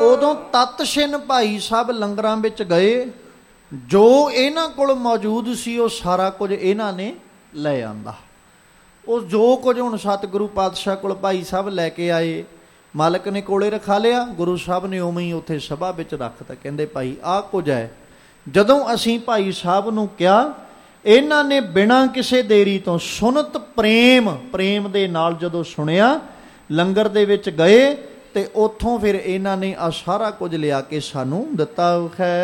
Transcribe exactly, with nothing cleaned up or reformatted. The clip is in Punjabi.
ਉਦੋਂ ਤਤਸ਼ਿਨ ਭਾਈ ਸਾਹਿਬ ਲੰਗਰਾਂ ਵਿੱਚ ਗਏ। ਜੋ ਇਹਨਾਂ ਕੋਲ ਮੌਜੂਦ ਸੀ ਉਹ ਸਾਰਾ ਕੁਝ ਇਹਨਾਂ ਨੇ ਲੈ ਆਂਦਾ। ਉਹ ਜੋ ਕੁਝ ਹੁਣ ਸਤਿਗੁਰੂ ਪਾਤਸ਼ਾਹ ਕੋਲ ਭਾਈ ਸਾਹਿਬ ਲੈ ਕੇ ਆਏ, ਮਾਲਕ ਨੇ ਕੋਲੇ ਰਖਾ ਲਿਆ। ਗੁਰੂ ਸਾਹਿਬ ਨੇ ਉਵੇਂ ਹੀ ਉੱਥੇ ਸਭਾ ਵਿੱਚ ਰੱਖਤਾ। ਕਹਿੰਦੇ ਭਾਈ ਆਹ ਕੁਝ ਹੈ। ਜਦੋਂ ਅਸੀਂ ਭਾਈ ਸਾਹਿਬ ਨੂੰ ਕਿਹਾ, ਇਹਨਾਂ ਨੇ ਬਿਨਾਂ ਕਿਸੇ ਦੇਰੀ ਤੋਂ ਸੁਨਤ ਪ੍ਰੇਮ ਪ੍ਰੇਮ ਦੇ ਨਾਲ ਜਦੋਂ ਸੁਣਿਆ, ਲੰਗਰ ਦੇ ਵਿੱਚ ਗਏ ਤੇ ਉੱਥੋਂ ਫਿਰ ਇਹਨਾਂ ਨੇ ਆ ਸਾਰਾ ਕੁਝ ਲਿਆ ਕੇ ਸਾਨੂੰ ਦਿੱਤਾ ਹੈ।